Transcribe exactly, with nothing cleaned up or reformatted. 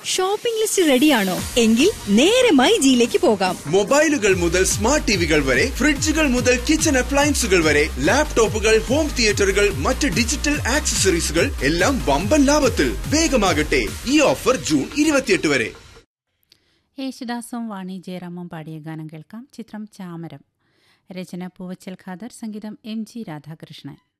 Shopping list റെഡിയാണോ? എങ്കിൽ നേരെ മൈജിയിലേക്ക് പോകാം. മൊബൈലുകൾ മുതൽ സ്മാർട്ട് ടിവികൾ വരെ, ഫ്രിഡ്ജുകൾ മുതൽ കിച്ചൺ അപ്ലയൻസുകൾ വരെ, ലാപ്ടോപ്പുകൾ, ഹോം തിയേറ്ററുകൾ, മറ്റ് ഡിജിറ്റൽ ആക്സസറീസുകൾ എല്ലാം വമ്പൻ ലാഭത്തിൽ. വേഗമാകട്ടെ, ഈ ഓഫർ ജൂൺ ഇരുപത്തിയെട്ട് വരെ. യേശുദാസും വാണി ജയറാമും പാടിയ ഗാനം കേൾക്കാം. ചിത്രം ചാമരം. രചന പൂവച്ചൽ ഖാദർ, സംഗീതം എം ജി രാധാകൃഷ്ണൻ.